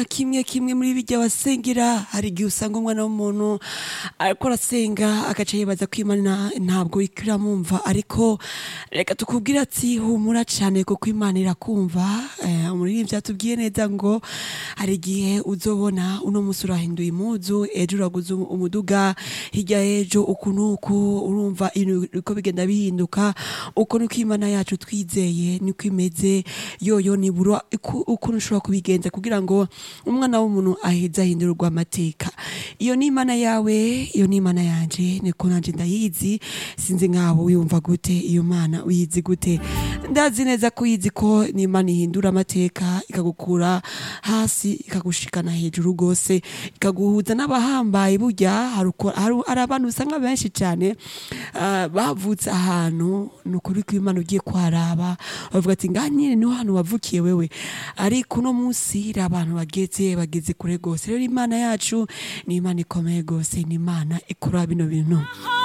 kimwe kimwe muri bijya wasengera hari igihe usanga umwana w'umuntu ariko arasenga agaca yibaza ko Imana ntabwo ikiramumva, ariko reka tukubwira ati humura cane kuko Imana irakumva. Umuririmbyi atubwiye neza ngo hari igihe uzobona uno musi urahinduye impuzu, ejo uraguze umuduga, hirya ejo ukunuku, urumva uko bigenda bihinduka. Uko nuko Imana yacu twizeye niko imeze, yoyo nibura ukuntu ushobora kubigenza kugira ngo umwana w'umuntu aheze ahindurwa amateka. Iyo ni Imana yawe, iyo ni Imana yanje, niko nanje ndayizi. Sinzi nk'abo wiyumva gute, iyo Mana uyizi gute? Ndazi neza ko uyizi ko ni Imana ihindura amateka, ikagukura hasi ikagushikana hejuru gose, ikaguhuza n'abahambaye. Burya hari abantu usanga benshi cane bavutse ahantu, nukuri ko Imana ugiye kuharaba bavuga ati ngaha nyene niho hantu wavukiye wewe, ariko uno musi abantu bageze kure gose. Rero Imana yacu ni Imana ikomeye gose, ni Imana ikora bino bintu.